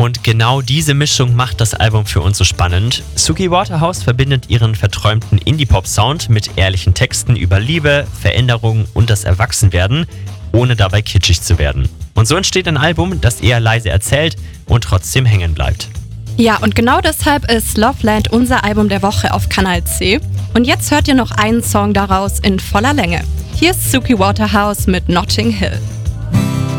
Und genau diese Mischung macht das Album für uns so spannend. Suki Waterhouse verbindet ihren verträumten Indie-Pop-Sound mit ehrlichen Texten über Liebe, Veränderung und das Erwachsenwerden, ohne dabei kitschig zu werden. Und so entsteht ein Album, das eher leise erzählt und trotzdem hängen bleibt. Ja, und genau deshalb ist Loveland unser Album der Woche auf Kanal C. Und jetzt hört ihr noch einen Song daraus in voller Länge. Hier ist Suki Waterhouse mit Notting Hill.